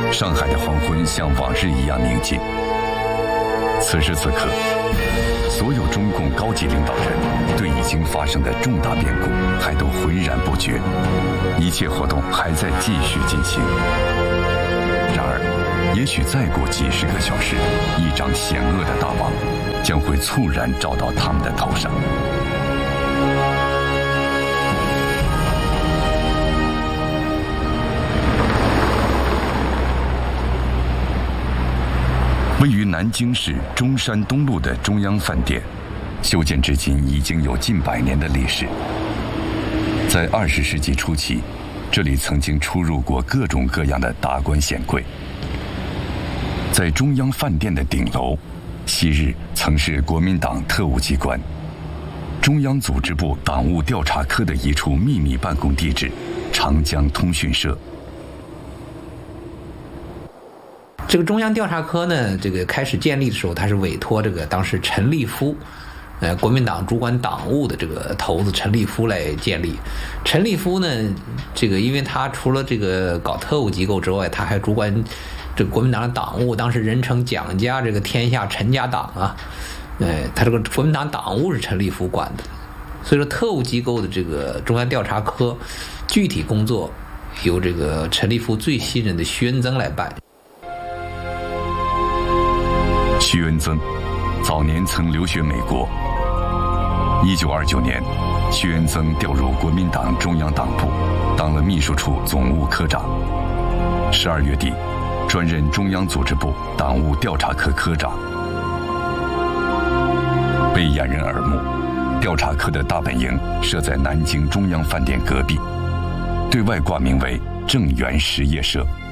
上海的黄昏像往日一样宁静。此时此刻，所有中共高级领导人对已经发生的重大变故还都浑然不觉，一切活动还在继续进行。然而，也许再过几十个小时，一张险恶的大网将会猝然照到他们的头上。位于南京市中山东路的中央饭店，修建至今已经有近100年的历史。在20世纪初期，这里曾经出入过各种各样的达官显贵。在中央饭店的顶楼，昔日曾是国民党特务机关中央组织部党务调查科的一处秘密办公地址——长江通讯社。 这个中央调查科呢，这个开始建立的时候，他是委托这个当时陈立夫，国民党主管党务的这个头子陈立夫来建立。陈立夫呢，这个因为他除了这个搞特务机构之外，他还主管这个国民党的党务，当时人称蒋家这个天下陈家党啊，他这个国民党党务是陈立夫管的。所以说，特务机构的这个中央调查科具体工作由这个陈立夫最信任的徐恩曾来办。 徐恩曾早年曾留学美国。1929年，徐恩曾调入国民党中央党部，当了秘书处总务科长。12月底，专任中央组织部党务调查科科长。为掩人耳目，调查科的大本营设在南京中央饭店隔壁，对外挂名为正源实业社。